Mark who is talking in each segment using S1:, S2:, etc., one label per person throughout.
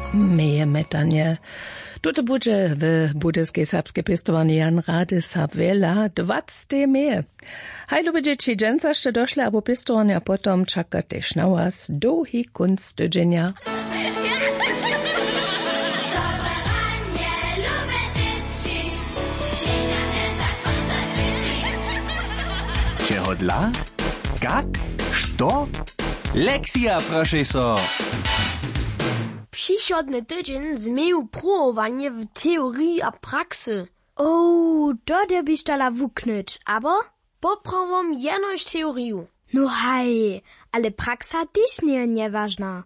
S1: Meje metanie. Tute budże w budyskiej serbskiej pestowani Jan Rady sa wiela 20 meje. Haj lubię dzieci dżęca jeszcze doszle, abo pestowani, a potom czeka też na was długi kunst tydzienia.
S2: Czego dla? Jak? Što? Lekcja, proszę so!
S3: Przychodny tydzień zmienił próbowanie w teorii a praksy.
S4: Da byś dala wuknąć, aber?
S3: Poprawom jenoś teoriu.
S4: No haj, ale praksa też nie ważna.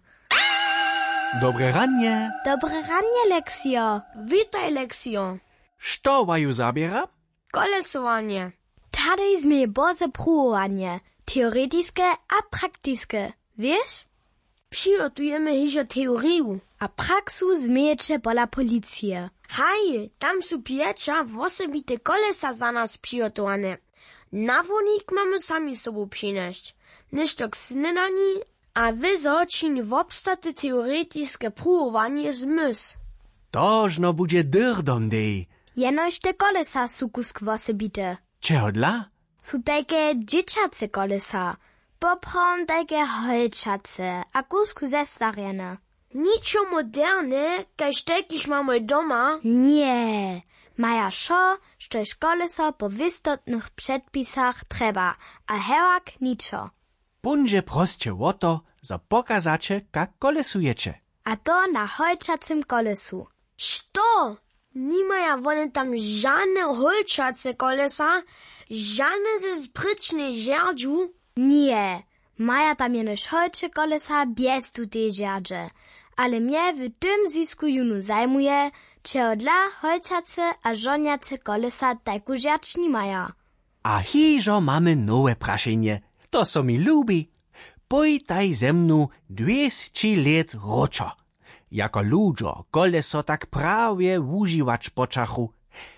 S2: Dobre ranie!
S4: Dobre ranie, Leksio.
S3: Witaj, Leksio.
S2: Što waju zabiera?
S3: Kolesowanie.
S4: Tady zmije boze próbowanie. Teoretyczne a praktyczne. Wiesz?
S3: Przygotujemy jeszcze teoriu.
S4: A praksu zmiecze pola policji.
S3: Haj, tam są piecza osobite kolesa za nas przygotowane. Nawodnik mamy sami sobą przynieść. Ništo k snedani, a wy zaczyni w obstaty teoretyczne próbowanie z mys.
S2: Tożno będzie dyrdom dej.
S4: Jenoś te kolesa są kusk osobite.
S2: Czego dla?
S4: Są takie dzieciace kolesa. Poprom takie holčace, a kusku zestarjene.
S3: Niczo moderne, kaž tekiž mamy doma.
S4: Nie, maja šo, štož koleso po wystotnych przedpisach trzeba, a hewak niczo.
S2: Bunże proście o to, za pokazacie, jak kolesujecie.
S4: A to na holčacym kolesu.
S3: Što? Nimaja one tam żadne holčace kolesa, żadne ze sprycznej żerdżu.
S4: Nie, maja tam jenoś holče kolesa bez tutej żerdże. Ale mnie w tym zisku junu zajmuje, czy dla holčace a żoniace kolesa taku żerdż nimaja.
S2: A hižo mamy nowe praszenie. To so mi lubi. Pojtaj ze mną 200 let roczo. Jako ludzo koleso tak prawie używać poczachu.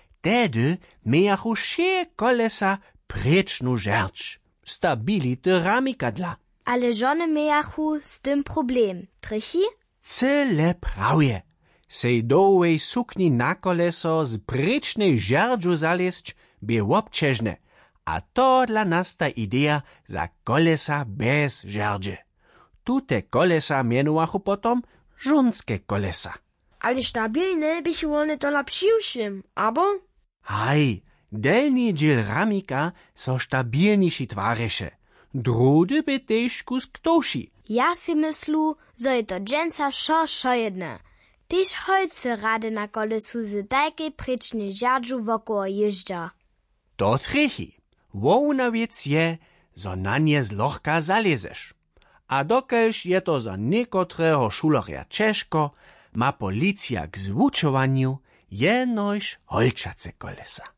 S2: Tedy miachu się kolesa precznu żerdż. Stability ramika dla.
S4: Ale żony miachu z tym problem. Trychi?
S2: Cyle prawie. Sej dołej sukni na koleso z precznej żerdżu zalezć bie obciężne. A to dla nas ta idea za kolesa bez żerdży. Tute kolesa mianowachu potom żonskie kolesa.
S3: Ale stabilne by się one to lepszym, abo?
S2: Haj, delni dziel ramika so stabilniejsi twareše. Drudy by też kusk toši.
S4: Ja si myslu, że je to dżęca šo jedne. Tyż holce rady na kolesu z takiej precznej żerdżu wokoło jeżdża.
S2: To trechi. Łowna wiec je, zo na nie zlochka zalezeš. A dokelž je to za niekotreho šulerja češko, ma policja k zwučowaniu jenož holčace kolesa.